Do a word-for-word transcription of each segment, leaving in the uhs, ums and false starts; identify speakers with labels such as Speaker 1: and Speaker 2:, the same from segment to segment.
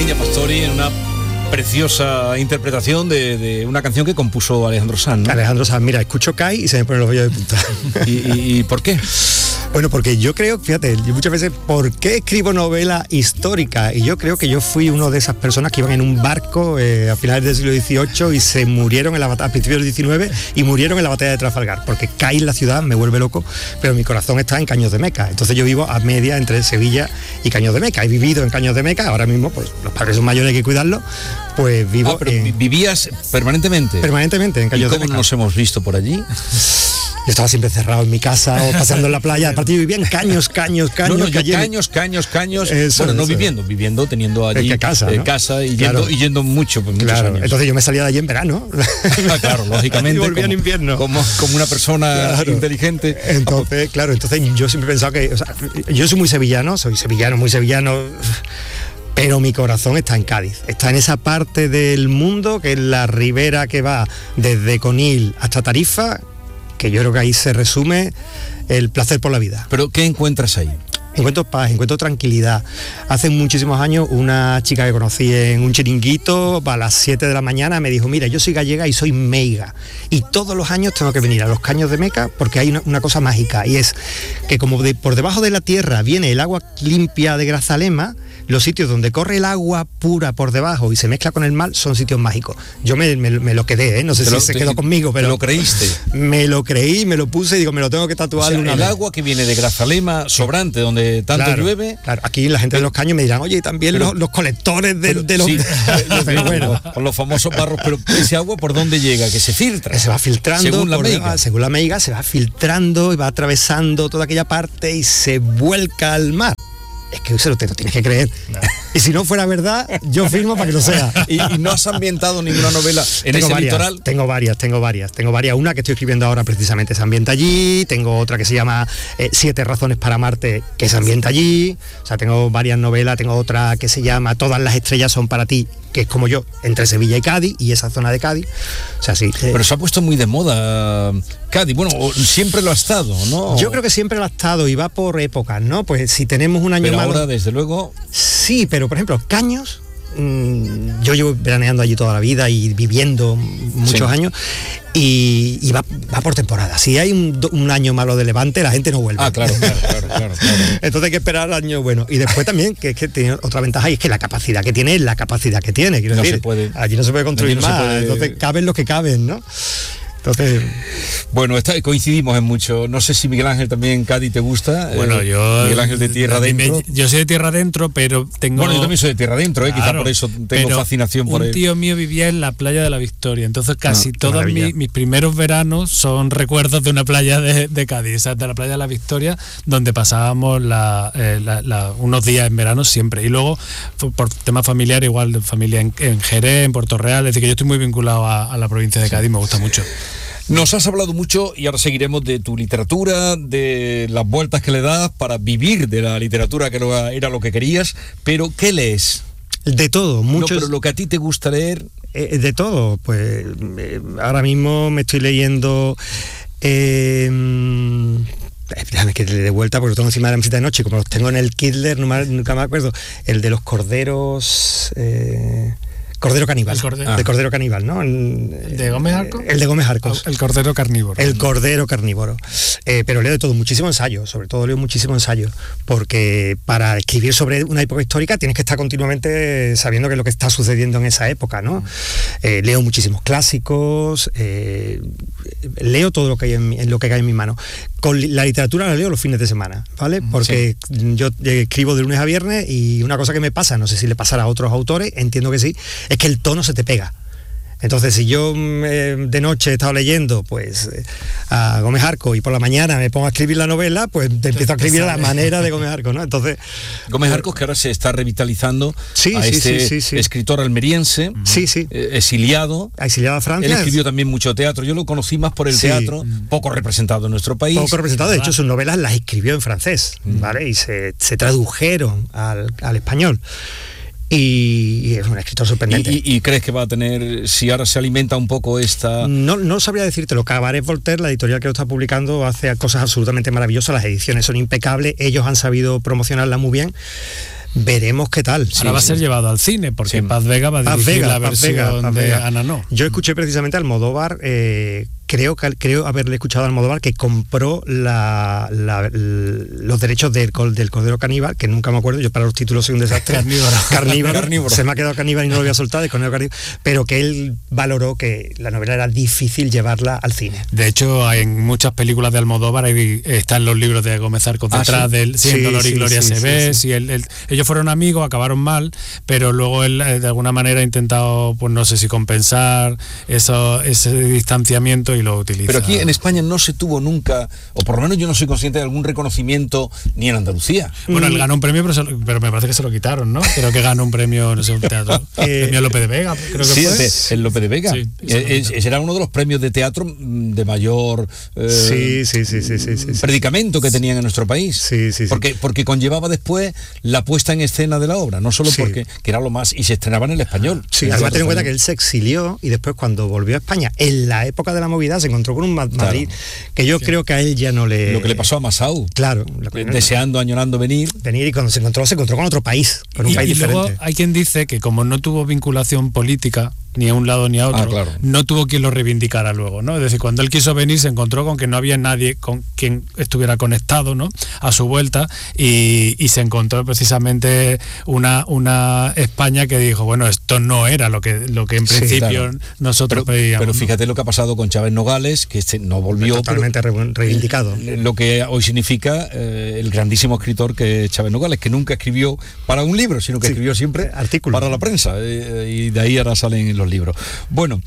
Speaker 1: Niña Pastori en una preciosa interpretación de, de una canción que compuso Alejandro Sanz, ¿no?
Speaker 2: Alejandro Sanz, mira, escucho Kai y se me ponen los vellos de punta.
Speaker 1: ¿Y, y, y por qué?
Speaker 2: Bueno, porque yo creo, fíjate, yo muchas veces, ¿por qué escribo novela histórica? Y yo creo que yo fui uno de esas personas que iban en un barco eh, a finales del siglo dieciocho y se murieron en la batalla, a principios del diecinueve, y murieron en la batalla de Trafalgar, porque Cádiz, la ciudad, me vuelve loco, pero mi corazón está en Caños de Meca. Entonces yo vivo a media entre Sevilla y Caños de Meca. He vivido en Caños de Meca, ahora mismo, pues los padres son mayores, hay que cuidarlos, pues vivo...
Speaker 1: Ah, pero
Speaker 2: en...
Speaker 1: ¿vivías permanentemente?
Speaker 2: Permanentemente en Caños
Speaker 1: ¿Y
Speaker 2: de
Speaker 1: cómo
Speaker 2: Meca.
Speaker 1: nos hemos visto por allí?
Speaker 2: Yo estaba siempre cerrado en mi casa o paseando en la playa. Aparte yo vivía en caños, caños, caños.
Speaker 1: No, no, yo
Speaker 2: caños,
Speaker 1: caños, caños, caños.
Speaker 2: Eso,
Speaker 1: bueno, no
Speaker 2: eso.
Speaker 1: viviendo, viviendo, teniendo allí
Speaker 2: En casa,
Speaker 1: eh,
Speaker 2: ¿no?
Speaker 1: casa y,
Speaker 2: Claro.
Speaker 1: yendo, y yendo mucho, pues muchos
Speaker 2: Claro,
Speaker 1: años.
Speaker 2: entonces yo me salía de allí en verano.
Speaker 1: Ah, claro, lógicamente.
Speaker 2: Y volvía
Speaker 1: como,
Speaker 2: en invierno.
Speaker 1: Como, como una persona
Speaker 2: Claro.
Speaker 1: inteligente.
Speaker 2: Entonces, claro, entonces yo siempre he pensado que, o sea, yo soy muy sevillano, soy sevillano, muy sevillano, pero mi corazón está en Cádiz, está en esa parte del mundo que es la ribera que va desde Conil hasta Tarifa, que yo creo que ahí se resume el placer por la vida.
Speaker 1: Pero ¿qué encuentras ahí?
Speaker 2: Encuentro paz, encuentro tranquilidad. Hace muchísimos años una chica que conocí en un chiringuito a las siete de la mañana me dijo, mira, yo soy gallega y soy meiga y todos los años tengo que venir a los Caños de Meca porque hay una, una cosa mágica, y es que como de, por debajo de la tierra viene el agua limpia de Grazalema, los sitios donde corre el agua pura por debajo y se mezcla con el mar son sitios mágicos. Yo me, me, me lo quedé, ¿eh? No sé
Speaker 1: Te
Speaker 2: si
Speaker 1: lo-
Speaker 2: se
Speaker 1: te-
Speaker 2: quedó conmigo, pero...
Speaker 1: ¿Te lo creíste?
Speaker 2: Me lo creí, me lo puse y digo, me lo tengo que
Speaker 1: O
Speaker 2: tatuar
Speaker 1: sea,
Speaker 2: una
Speaker 1: el
Speaker 2: vez.
Speaker 1: agua que viene de Grazalema, sobrante, donde tanto
Speaker 2: Claro,
Speaker 1: llueve.
Speaker 2: claro, aquí la gente de los Caños me dirán, oye, y también
Speaker 1: Pero-
Speaker 2: los, los colectores de,
Speaker 1: Pero-
Speaker 2: de los...
Speaker 1: sí,
Speaker 2: pero bueno,
Speaker 1: con los famosos barros, pero ese agua ¿por dónde llega? Que se filtra.
Speaker 2: que se va filtrando,
Speaker 1: Según la
Speaker 2: por
Speaker 1: meiga.
Speaker 2: debajo, según la meiga, se va filtrando y va atravesando toda aquella parte y se vuelca al mar. Es que se lo te lo tienes que creer. Y si no fuera verdad, yo firmo para que lo sea.
Speaker 1: Y, y no has ambientado ninguna novela en
Speaker 2: Tengo
Speaker 1: ese
Speaker 2: varias,
Speaker 1: litoral.
Speaker 2: tengo varias, tengo varias, tengo varias. Una que estoy escribiendo ahora precisamente se ambienta allí, tengo otra que se llama eh, Siete razones para amarte, que se ambienta allí. O sea, tengo varias novelas, tengo otra que se llama Todas las estrellas son para ti, que es como yo, entre Sevilla y Cádiz, y esa zona de Cádiz. O sea, sí. eh,
Speaker 1: Pero se ha puesto muy de moda Cádiz. Bueno, o siempre lo ha estado, ¿no?
Speaker 2: yo creo que siempre lo ha estado y va por épocas, ¿no? Pues si tenemos un año
Speaker 1: Pero
Speaker 2: malo...
Speaker 1: ahora, desde luego,
Speaker 2: Sí, pero por ejemplo, Caños, mmm, yo llevo veraneando allí toda la vida y viviendo muchos
Speaker 1: Sí.
Speaker 2: años, y, y va, va por temporada. Si hay un, do- un año malo de Levante, la gente no vuelve.
Speaker 1: ah, claro, claro, claro, claro, claro.
Speaker 2: Entonces hay que esperar al año bueno. Y después también, que es que tiene otra ventaja, y es que la capacidad que tiene es la capacidad que tiene. Quiero
Speaker 1: No
Speaker 2: decir,
Speaker 1: se puede-
Speaker 2: allí no se puede construir
Speaker 1: allí no se
Speaker 2: más,
Speaker 1: puede-
Speaker 2: entonces caben los que caben, ¿no? Entonces,
Speaker 1: Bueno, está, coincidimos en mucho. No sé si Miguel Ángel también Cádiz te gusta.
Speaker 3: Bueno,
Speaker 1: eh,
Speaker 3: yo...
Speaker 1: Miguel Ángel de Tierra
Speaker 3: a mí me-
Speaker 1: Adentro.
Speaker 3: yo soy de Tierra Adentro, pero tengo...
Speaker 1: Bueno, yo también soy de Tierra Adentro, eh, quizá
Speaker 3: Claro,
Speaker 1: por eso tengo
Speaker 3: pero
Speaker 1: fascinación por
Speaker 3: un
Speaker 1: él.
Speaker 3: tío mío vivía en la playa de la Victoria, entonces casi
Speaker 2: Ah, qué
Speaker 3: todos
Speaker 2: maravilla.
Speaker 3: mis, mis primeros veranos son recuerdos de una playa de, de Cádiz, o sea, de la playa de la Victoria, donde pasábamos la, eh, la- la- unos días en verano siempre. Y luego, por, por tema familiar, igual de familia en, en Jerez, en Puerto Real, es decir, que yo estoy muy vinculado a, a la provincia de Cádiz, me gusta mucho.
Speaker 1: Nos has hablado mucho y ahora seguiremos de tu literatura, de las vueltas que le das para vivir de la literatura, que lo- era lo que querías, pero ¿qué lees?
Speaker 2: de todo,
Speaker 1: No,
Speaker 2: muchos...
Speaker 1: pero lo que a ti te gusta leer.
Speaker 2: Eh, de todo, pues eh, ahora mismo me estoy leyendo... Eh, mm, eh, déjame que le dé vuelta porque lo tengo encima de la mesita de noche, como los tengo en el Kindle, no me- nunca me acuerdo. El de los corderos... eh, Cordero Caníbal.
Speaker 3: El cordero.
Speaker 2: De Cordero Caníbal, ¿no? El,
Speaker 3: ¿El de Gómez Arcos?
Speaker 2: El de Gómez Arcos.
Speaker 3: El cordero carnívoro.
Speaker 2: El Cordero Carnívoro. Eh, pero leo de todo, muchísimo ensayo, sobre todo leo muchísimo ensayo, porque para escribir sobre una época histórica tienes que estar continuamente sabiendo qué es lo que está sucediendo en esa época, ¿no? Eh, leo muchísimos clásicos, eh, leo todo lo que hay en, mi- en lo que cae en mi mano. Con li- la literatura la leo los fines de semana, ¿vale? Porque yo eh, escribo de lunes a viernes y una cosa que me pasa, no sé si le pasará a otros autores, entiendo que sí, es que el tono se te pega. Entonces, si yo mm, eh, de noche he estado leyendo pues eh, a Gómez Arcos y por la mañana me pongo a escribir la novela, pues te empiezo a escribir a la manera de Gómez Arcos, ¿no? Entonces,
Speaker 1: Gómez Arcos, que ahora se está revitalizando
Speaker 2: Sí,
Speaker 1: a
Speaker 2: sí,
Speaker 1: este
Speaker 2: sí, sí, sí.
Speaker 1: escritor almeriense,
Speaker 2: sí, sí,
Speaker 1: eh, exiliado.
Speaker 2: exiliado a
Speaker 1: Él
Speaker 2: Francia,
Speaker 1: escribió también mucho teatro. Yo lo conocí más por el
Speaker 2: Sí.
Speaker 1: teatro, poco representado en nuestro país.
Speaker 2: poco representado, de hecho sus novelas las escribió en francés, ¿vale? Y se, se tradujeron al, al español. Y, y es un escritor sorprendente.
Speaker 1: ¿Y, y, y crees que va a tener, si ahora se alimenta un poco esta...
Speaker 2: No, no sabría decírtelo. Cabaret Voltaire, la editorial que lo está publicando, hace cosas absolutamente maravillosas. Las ediciones son impecables. Ellos han sabido promocionarla muy bien. Veremos qué tal.
Speaker 3: Ahora sí, va sí. a ser llevado al cine, porque sí. Paz Vega va a dirigir Paz Vega, la versión Paz Vega, Paz de Vega. Ana No.
Speaker 2: Yo escuché precisamente a Almodóvar, eh, creo que creo haberle escuchado a Almodóvar que compró la, la, los derechos del, del Cordero Caníbal, que nunca me acuerdo, yo para los títulos soy un desastre.
Speaker 3: Carnívoro.
Speaker 2: Carnívoro. Carnívoro. Se me ha quedado Caníbal y no lo voy a soltar, de Cordero Caníbal, pero que él valoró que la novela era difícil llevarla al cine.
Speaker 3: De hecho, en muchas películas de Almodóvar hay, están los libros de Gómez Arcos ah, detrás ¿sí? del sí, sí, Dolor y sí, Gloria sí, se sí, ve, sí. Si él, él, ellos fueron amigos, acabaron mal, pero luego él de alguna manera ha intentado, pues no sé si compensar eso, ese distanciamiento y lo utiliza.
Speaker 1: Pero aquí en España no se tuvo nunca, o por lo menos yo no soy consciente de algún reconocimiento ni en Andalucía.
Speaker 3: Bueno, él ganó un premio, pero, se, pero me parece que se lo quitaron, ¿no? Creo que ganó un premio, no sé, un teatro. eh, premio Lope de Vega, creo que
Speaker 1: sí,
Speaker 3: fue.
Speaker 1: Sí, el Lope de Vega. Sí, ese era uno de los premios de teatro de mayor
Speaker 2: eh, sí, sí, sí, sí, sí, sí,
Speaker 1: predicamento que tenían en nuestro país.
Speaker 2: Sí, sí, sí.
Speaker 1: Porque, porque conllevaba después la puesta en escena de la obra, no solo sí. porque que era lo más, y se estrenaba en el español.
Speaker 2: Sí, además ten en cuenta que él se exilió y después cuando volvió a España, en la época de la movida, se encontró con un Madrid, claro. que yo sí. creo que a él ya no le...
Speaker 1: Lo que le pasó a Masao.
Speaker 2: Claro.
Speaker 1: Deseando, añorando venir.
Speaker 2: Venir y cuando se encontró, se encontró con otro país, con un
Speaker 3: y,
Speaker 2: país
Speaker 3: y
Speaker 2: diferente.
Speaker 3: Luego hay quien dice que como no tuvo vinculación política, ni a un lado ni a otro, ah, claro. no tuvo quien lo reivindicara luego, ¿no? Es decir, cuando él quiso venir se encontró con que no había nadie con quien estuviera conectado, ¿no? A su vuelta y, y se encontró precisamente una, una España que dijo, bueno, esto no era lo que, lo que en sí, principio claro. nosotros
Speaker 1: pero,
Speaker 3: pedíamos.
Speaker 1: Pero
Speaker 3: ¿no?
Speaker 1: fíjate lo que ha pasado con Chávez Nogales, que este no volvió.
Speaker 2: Totalmente pero, reivindicado.
Speaker 1: Lo que hoy significa eh, el grandísimo escritor que es Chávez Nogales, que nunca escribió para un libro, sino que sí, escribió siempre artículos para la prensa, eh, y de ahí ahora salen los libros. Bueno,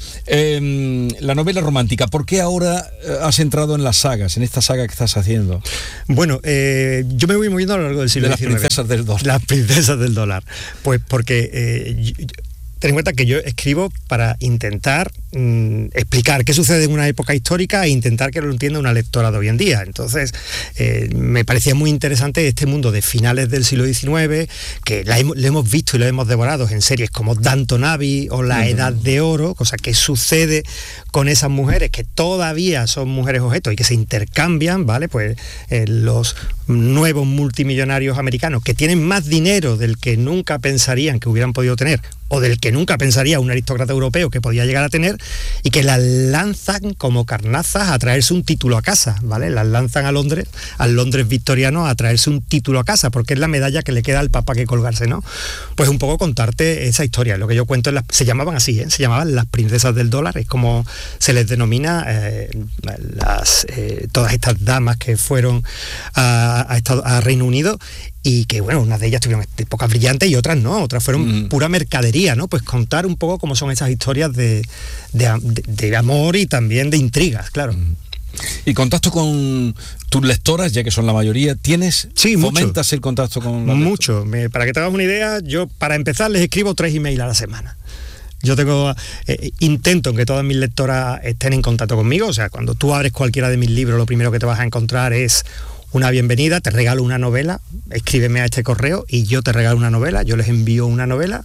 Speaker 1: eh, la novela romántica, ¿por qué ahora has entrado en las sagas, en esta saga que estás haciendo?
Speaker 2: Bueno, eh, yo me voy moviendo a lo largo del siglo diecinueve.
Speaker 1: De las princesas del dólar.
Speaker 2: Las princesas del dólar. Pues porque... Eh, yo, ten en cuenta que yo escribo para intentar mmm, explicar qué sucede en una época histórica e intentar que lo entienda una lectora de hoy en día. Entonces, eh, me parecía muy interesante este mundo de finales del siglo diecinueve, que la hemos, lo hemos visto y lo hemos devorado en series como Downton Abbey o La uh-huh. Edad de Oro, cosa que sucede con esas mujeres que todavía son mujeres objetos y que se intercambian, ¿vale? Pues eh, los nuevos multimillonarios americanos que tienen más dinero del que nunca pensarían que hubieran podido tener, o del que nunca pensaría un aristócrata europeo que podía llegar a tener, y que las lanzan como carnazas a traerse un título a casa, ¿vale? Las lanzan a Londres, al Londres victoriano, a traerse un título a casa, porque es la medalla que le queda al papa que colgarse, ¿no? Pues un poco contarte esa historia, lo que yo cuento, en las, se llamaban así, ¿eh? Se llamaban las princesas del dólar, es como se les denomina eh, las, eh, todas estas damas que fueron a, a, Estado, a Reino Unido, y que bueno, unas de ellas tuvieron épocas brillantes y otras no, otras fueron mm. pura mercadería, ¿no? Pues contar un poco cómo son esas historias de, de, de, de amor y también de intrigas, claro. Mm.
Speaker 1: ¿Y contacto con tus lectoras, ya que son la mayoría? ¿Tienes?
Speaker 2: Sí,
Speaker 1: ¿Fomentas mucho. El contacto con las
Speaker 2: Mucho. Me, para que te hagas una idea, yo para empezar les escribo tres emails a la semana. Yo tengo, eh, intento que todas mis lectoras estén en contacto conmigo, o sea, cuando tú abres cualquiera de mis libros, lo primero que te vas a encontrar es una bienvenida, te regalo una novela, escríbeme a este correo y yo te regalo una novela, yo les envío una novela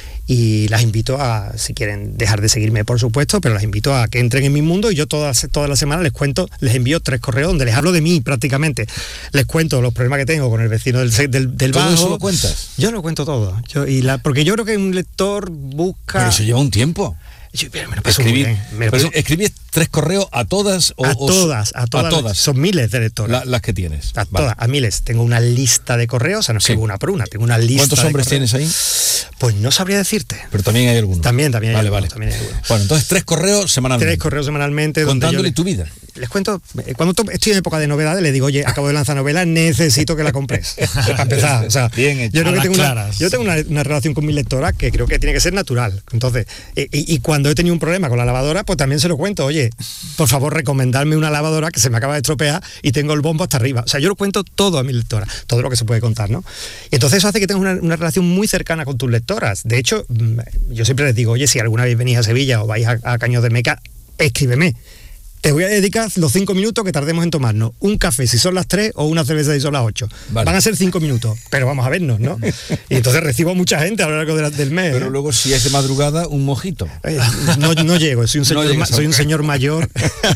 Speaker 2: y las invito a, si quieren dejar de seguirme por supuesto, pero las invito a que entren en mi mundo y yo todas, todas las semanas les cuento, les envío tres correos donde les hablo de mí prácticamente, les cuento los problemas que tengo con el vecino del, del, del
Speaker 1: bajo.
Speaker 2: ¿Todo
Speaker 1: eso lo cuentas?
Speaker 2: Yo lo cuento todo, yo, y la, porque yo creo que un lector busca...
Speaker 1: Pero eso lleva un tiempo.
Speaker 2: Yo, pero me lo paso muy bien, me lo paso...
Speaker 1: ¿Escribís tres correos a todas? O,
Speaker 2: a, todas a todas, a todas. Son miles de lectores.
Speaker 1: La, las que tienes.
Speaker 2: A vale. todas, a miles. Tengo una lista de correos, o sea, no escribo sí. una por una, tengo una lista.
Speaker 1: ¿Cuántos
Speaker 2: de
Speaker 1: hombres
Speaker 2: correos.
Speaker 1: tienes ahí?
Speaker 2: Pues no sabría decirte.
Speaker 1: Pero también hay algunos.
Speaker 2: También, también hay
Speaker 1: vale,
Speaker 2: algunos.
Speaker 1: Vale.
Speaker 2: También hay algunos.
Speaker 1: Bueno, entonces tres correos semanalmente.
Speaker 2: Tres correos semanalmente.
Speaker 1: Contándole
Speaker 2: les,
Speaker 1: tu vida.
Speaker 2: Les cuento, cuando estoy en época de novedades, les digo, oye, acabo de lanzar novela, necesito que la compres. Para empezar. O sea,
Speaker 1: bien hecho.
Speaker 2: Yo creo que tengo una, yo tengo una, una relación con mi lectora que creo que tiene que ser natural. Entonces, y, y cuando he tenido un problema con la lavadora, pues también se lo cuento, oye, por favor, recomendarme una lavadora que se me acaba de estropear y tengo el bombo hasta arriba. O sea, yo lo cuento todo a mi lectora, todo lo que se puede contar, ¿no? Y entonces eso hace que tengas una, una relación muy cercana con tus lectoras. De hecho, yo siempre les digo, oye, si alguna vez venís a Sevilla o vais a, a Caños de Meca, escríbeme. Te voy a dedicar los cinco minutos que tardemos en tomarnos un café si son las tres o una cerveza si son las ocho. Vale. Van a ser cinco minutos, pero vamos a vernos, ¿no? Y entonces recibo mucha gente a lo largo de la, del mes.
Speaker 1: Pero
Speaker 2: ¿eh?
Speaker 1: luego si es de madrugada, un mojito.
Speaker 2: Eh, no, no llego, soy un señor, no ma, soy un señor mayor.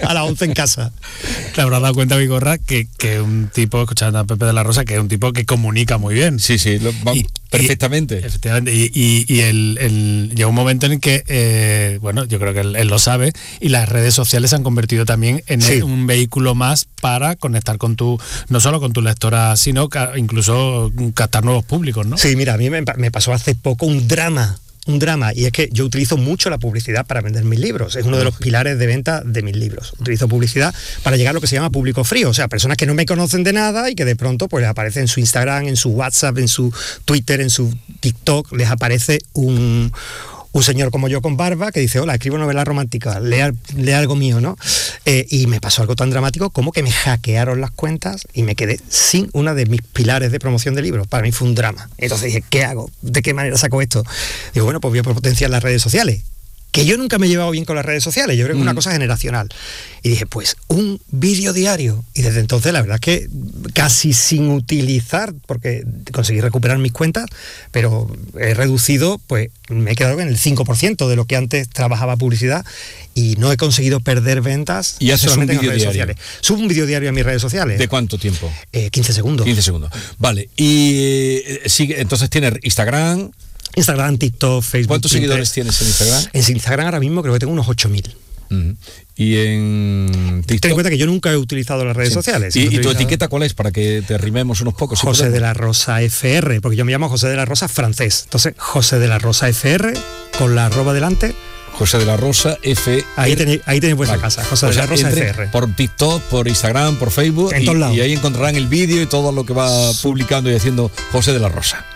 Speaker 2: a las once en casa.
Speaker 3: Te habrás dado cuenta, Vigorra, que, que un tipo, escuchando a Pepe de la Rosa, que es un tipo que comunica muy bien.
Speaker 1: Sí, sí, lo, va, y, perfectamente.
Speaker 3: Y, efectivamente, y, y, y el, el, llega un momento en que, eh, bueno, yo creo que él, él lo sabe, y las redes sociales se han convertido también en sí. un vehículo más para conectar con tu, no solo con tu lectora, sino ca, incluso captar nuevos públicos, ¿no?
Speaker 2: Sí, mira, a mí me, me pasó hace poco un drama. Un drama, y es que yo utilizo mucho la publicidad para vender mis libros, es uno de los pilares de venta de mis libros. Utilizo publicidad para llegar a lo que se llama público frío, o sea, personas que no me conocen de nada y que de pronto pues les aparece en su Instagram, en su WhatsApp, en su Twitter, en su TikTok, les aparece un... un señor como yo con barba que dice, hola, escribo novelas románticas, lea, lea algo mío, ¿no? Eh, y me pasó algo tan dramático como que me hackearon las cuentas y me quedé sin una de mis pilares de promoción de libros. Para mí fue un drama. Entonces dije, ¿qué hago? ¿De qué manera saco esto? Digo, bueno, pues voy a potenciar las redes sociales. Que yo nunca me he llevado bien con las redes sociales, yo creo que es una cosa generacional. Y dije, pues un vídeo diario. Y desde entonces la verdad es que casi sin utilizar, porque conseguí recuperar mis cuentas, pero he reducido, pues me he quedado en el cinco por ciento de lo que antes trabajaba publicidad y no he conseguido perder ventas
Speaker 1: y haces
Speaker 2: solamente
Speaker 1: un
Speaker 2: en las redes
Speaker 1: diario.
Speaker 2: sociales. Subo un vídeo diario a mis redes sociales.
Speaker 1: ¿De cuánto tiempo?
Speaker 2: Eh, quince segundos.
Speaker 1: quince segundos. Vale, y eh, sigue, entonces tienes Instagram...
Speaker 2: Instagram, TikTok, Facebook.
Speaker 1: ¿Cuántos
Speaker 2: Twitter.
Speaker 1: seguidores tienes en Instagram?
Speaker 2: En Instagram ahora mismo creo que tengo unos ocho mil.
Speaker 1: Uh-huh. Y en TikTok.
Speaker 2: Ten en cuenta que yo nunca he utilizado las redes sí. sociales.
Speaker 1: ¿Y, ¿Y
Speaker 2: utilizado...
Speaker 1: tu etiqueta cuál es? Para que te rimemos unos pocos.
Speaker 2: José de la Rosa F R, porque yo me llamo José de la Rosa francés. Entonces, José de la Rosa F R, con la arroba delante.
Speaker 1: José de la Rosa F R.
Speaker 2: Ahí tenéis, ahí tenéis vuestra vale. casa, José o sea, de la Rosa F R.
Speaker 1: Por TikTok, por Instagram, por Facebook.
Speaker 2: En
Speaker 1: y,
Speaker 2: todos lados.
Speaker 1: Y ahí encontrarán el vídeo y todo lo que va publicando y haciendo José de la Rosa.